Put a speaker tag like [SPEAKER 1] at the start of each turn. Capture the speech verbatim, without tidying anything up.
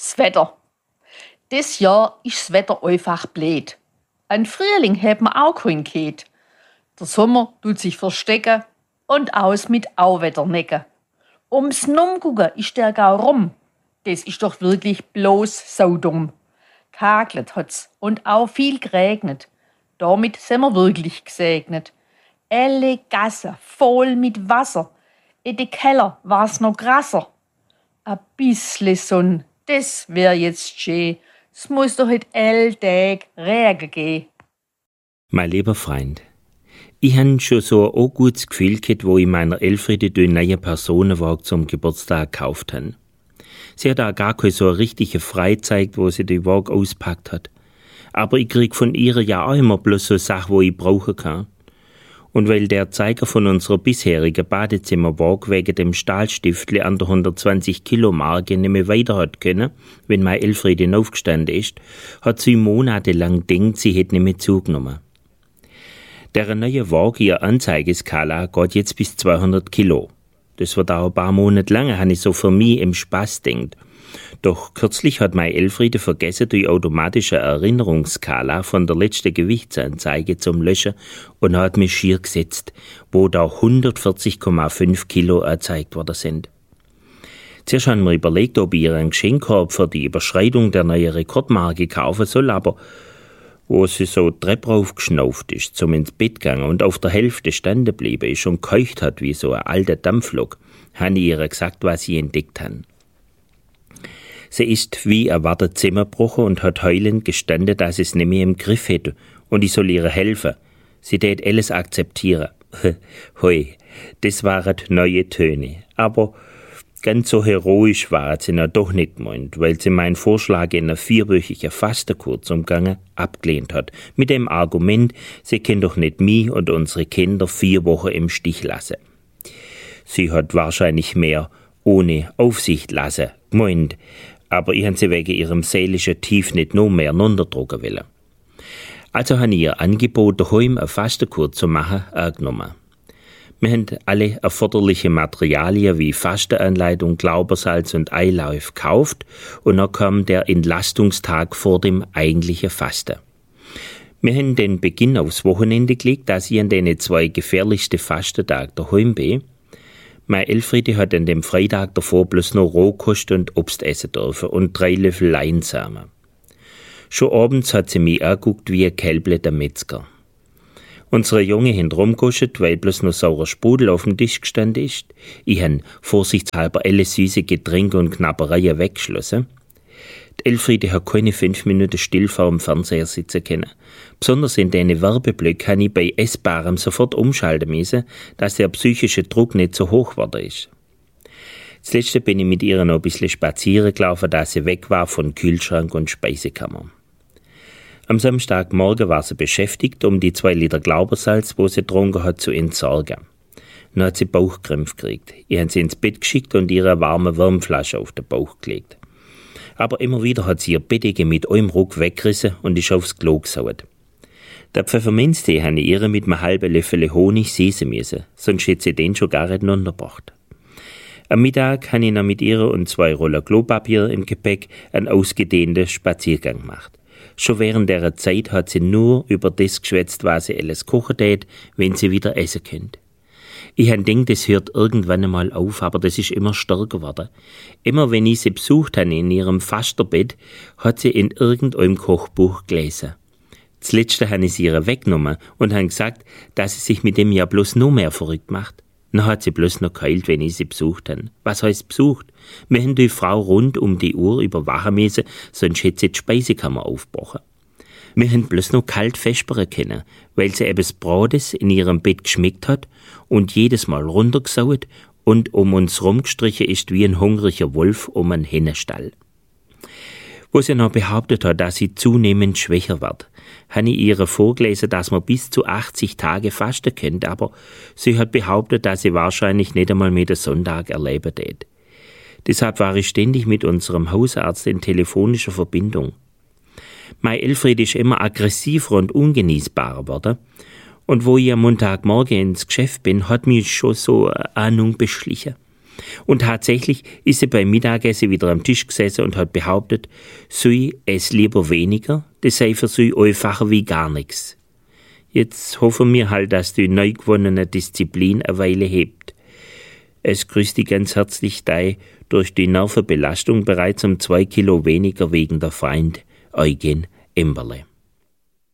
[SPEAKER 1] Das Wetter. Das Jahr ist das Wetter einfach blöd. Ein Frühling hat man auch keinen gehabt. Der Sommer tut sich verstecken und aus mit Auwetternecken. Ums Numgucken ist der Gau rum. Das ist doch wirklich bloß saudumm. Gehagelt hat's und auch viel geregnet. Damit sind wir wirklich gesegnet. Alle Gassen voll mit Wasser. In den Keller war's noch krasser. A bissle Sonn, das wär jetzt schön. Es muss doch heute all Tag Regen gehen.
[SPEAKER 2] Mein lieber Freund, ich han schon so ein auch gutes Gefühl gehabt, wo ich meiner Elfriede den neuen Personenwagen zum Geburtstag gekauft han. Sie hat auch gar keine so eine richtige Freizeit, wo sie den Wagen auspackt hat. Aber ich krieg von ihr ja auch immer bloß so Sachen, wo ich brauchen kann. Und weil der Zeiger von unserer bisherigen Badezimmerwaage wegen dem Stahlstiftli an der hundertzwanzig Kilo Marke nicht mehr weiter hat können, wenn meine Elfriede aufgestanden ist, hat sie monatelang gedacht, sie hätte nicht mehr zugenommen. Der neue Waage, ihr Anzeigeskala, geht jetzt bis zweihundert Kilo. Das wird auch ein paar Monate lang, habe ich so für mich im Spaß gedacht. Doch kürzlich hat meine Elfriede vergessen, die automatische Erinnerungsskala von der letzten Gewichtsanzeige zum Löschen und hat mich schier gesetzt, wo da hundertvierzig Komma fünf Kilo erzeigt worden sind. Zuerst haben wir überlegt, ob ich ihr einen Geschenkkorb für die Überschreitung der neuen Rekordmarke kaufen soll, aber wo sie so die Treppe raufgeschnauft ist, zum ins Bett gegangen und auf der Hälfte standen geblieben ist und keucht hat wie so ein alter Dampflok, habe ich ihr gesagt, was sie entdeckt haben. Sie ist wie erwartet zusammengebrochen und hat heulend gestanden, dass sie es nicht mehr im Griff hätte und ich soll ihr helfen. Sie tät alles akzeptieren. Hoi, das waren neue Töne. Aber ganz so heroisch waren sie noch doch nicht gemeint, weil sie meinen Vorschlag in einer vierwöchigen Fastenkur zum Gange abgelehnt hat. Mit dem Argument, sie können doch nicht mich und unsere Kinder vier Wochen im Stich lassen. Sie hat wahrscheinlich mehr ohne Aufsicht lassen gemeint, aber ich han sie wegen ihrem seelischen Tief nicht noch mehr runterdrücken wollen. Also han ich ihr Angebot, daheim eine Fastenkur zu machen, angenommen. Wir haben alle erforderlichen Materialien wie Fastenanleitung, Glaubersalz und Eilauf gekauft und dann kam der Entlastungstag vor dem eigentlichen Fasten. Wir haben den Beginn aufs Wochenende gelegt, dass ich an den zwei gefährlichsten Fastentagen daheim bin. Meine Elfriede hat an dem Freitag davor bloß noch Rohkost und Obst essen dürfen und drei Löffel Leinsamen. Schon abends hat sie mich angeguckt wie ein Kälble der Metzger. Unsere Junge haben rumgekostet, weil bloß noch saurer Sprudel auf dem Tisch gestanden ist. Ich han vorsichtshalber alle süße Getränke und Knabbereien weggeschlossen. Die Elfriede hat keine fünf Minuten still vor dem Fernseher sitzen können. Besonders in den Werbeblöcken habe ich bei Essbarem sofort umschalten müssen, dass der psychische Druck nicht so hoch geworden ist. Zuletzt bin ich mit ihr noch ein bisschen spazieren gelaufen, da sie weg war von Kühlschrank und Speisekammer. Am Samstagmorgen war sie beschäftigt, um die zwei Liter Glaubersalz, wo sie getrunken hat, zu entsorgen. Dann hat sie Bauchkrämpfe gekriegt. Ich habe sie ins Bett geschickt und ihre warme Wärmflasche auf den Bauch gelegt. Aber immer wieder hat sie ihr Bettdecke mit einem Ruck weggerissen und ist aufs Klo gesaut. Der Pfefferminztee habe ich ihr mit einem halben Löffel Honig süßen müssen, sonst hätte sie den schon gar nicht runtergebracht. Am Mittag habe ich noch mit ihr und zwei Rollen Klopapier im Gepäck einen ausgedehnten Spaziergang gemacht. Schon während der Zeit hat sie nur über das geschwätzt, was sie alles kochen tät, wenn sie wieder essen könnt. Ich han denkt, das hört irgendwann einmal auf, aber das ist immer stärker geworden. Immer wenn ich sie besucht habe in ihrem Fasterbett, hat sie in irgendeinem Kochbuch gelesen. Zuletzt habe ich sie ihr weggenommen und han gesagt, dass sie sich mit dem ja bloß noch mehr verrückt macht. Dann hat sie bloß noch geheult, wenn ich sie besucht habe. Was heißt besucht? Wir haben die Frau rund um die Uhr überwachen müssen, sonst hätte sie die Speisekammer aufgebrochen. Wir haben bloß noch kalt vespern können, weil sie etwas Brotes in ihrem Bett geschmeckt hat und jedes Mal runtergesaut und um uns rumgestrichen ist wie ein hungriger Wolf um einen Hennenstall. Wo sie noch behauptet hat, dass sie zunehmend schwächer wird, habe ich ihr vorgelesen, dass man bis zu achtzig Tage fasten könnte, aber sie hat behauptet, dass sie wahrscheinlich nicht einmal mehr den Sonntag erleben wird. Deshalb war ich ständig mit unserem Hausarzt in telefonischer Verbindung. Meine Elfriede ist immer aggressiver und ungenießbarer geworden. Und wo ich am Montagmorgen ins Geschäft bin, hat mich schon so eine Ahnung beschlichen. Und tatsächlich ist sie beim Mittagessen wieder am Tisch gesessen und hat behauptet, sie ess lieber weniger, das sei für sie einfacher wie gar nichts. Jetzt hoffen wir halt, dass die neu gewonnene Disziplin eine Weile hebt. Es grüßt die ganz herzlich dei durch die Nervenbelastung bereits um zwei Kilo weniger wegen der Freund Eugen Emberle.